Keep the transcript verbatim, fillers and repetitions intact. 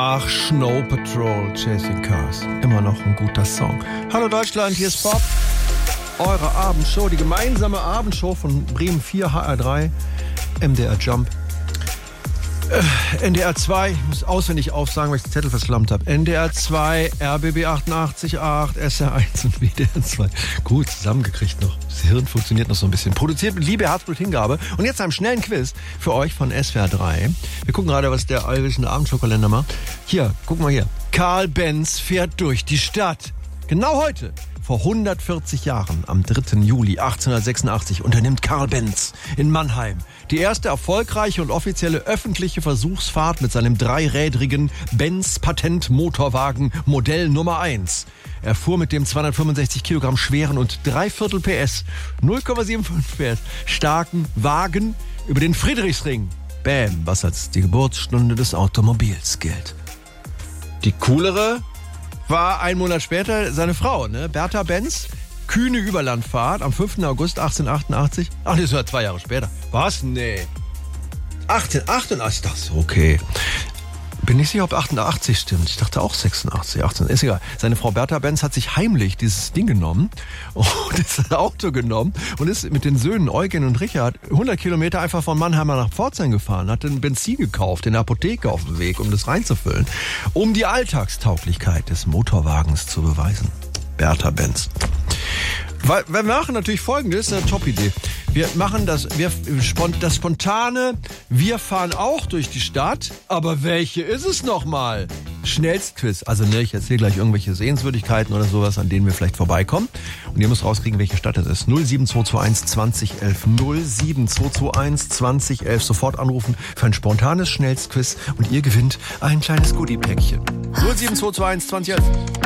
Ach, Snow Patrol, Chasing Cars. Immer noch ein guter Song. Hallo Deutschland, hier ist Bob. Eure Abendshow, die gemeinsame Abendshow von Bremen vier, H R drei, M D R Jump. Äh, N D R zwei, ich muss auswendig aufsagen, weil ich den Zettel verschlammt habe. N D R zwei, R B B achtundachtzig Komma acht, S R eins und W D R zwei. Gut, zusammengekriegt noch. Das Hirn funktioniert noch so ein bisschen. Produziert mit Liebe, Herzblut, Hingabe. Und jetzt einem schnellen Quiz für euch von S W R drei. Wir gucken gerade, was der allwissende Abendshow-Kalender macht. Hier, guck mal hier. Karl Benz fährt durch die Stadt. Genau heute. Vor hundertvierzig Jahren, am dritten Juli achtzehnhundertsechsundachtzig, unternimmt Karl Benz in Mannheim die erste erfolgreiche und offizielle öffentliche Versuchsfahrt mit seinem dreirädrigen Benz-Patent-Motorwagen Modell Nummer eins. Er fuhr mit dem zweihundertfünfundsechzig Kilogramm schweren und dreiviertel P S, null Komma fünfundsiebzig P S starken Wagen über den Friedrichsring. Bäm, was als die Geburtsstunde des Automobils gilt. Die coolere war ein Monat später seine Frau, ne? Bertha Benz, kühne Überlandfahrt am fünften August achtzehnhundertachtundachtzig. Ach, das war zwei Jahre später. Was? Nee. achtzehnhundertachtundachtzig, ich dachte so, okay. Bin nicht sicher, ob achtundachtzig stimmt. Ich dachte auch sechsundachtzig, achtzehn. Ist egal. Seine Frau Bertha Benz hat sich heimlich dieses Ding genommen und das Auto genommen und ist mit den Söhnen Eugen und Richard hundert Kilometer einfach von Mannheim nach Pforzheim gefahren, hat ein Benzin gekauft in der Apotheke auf dem Weg, um das reinzufüllen, um die Alltagstauglichkeit des Motorwagens zu beweisen. Bertha Benz. Wir machen natürlich Folgendes, eine Top-Idee. Wir machen das, wir, das spontane, wir fahren auch durch die Stadt, aber welche ist es nochmal? Schnellstquiz. Also ne, ich erzähle gleich irgendwelche Sehenswürdigkeiten oder sowas, an denen wir vielleicht vorbeikommen. Und ihr müsst rauskriegen, welche Stadt es ist. null sieben zwei zwei eins zwanzig elf. null sieben zwei zwei eins zwanzig elf. Sofort anrufen für ein spontanes Schnellstquiz und ihr gewinnt ein kleines Goodie-Päckchen. null sieben zwei zwei eins zwanzig elf.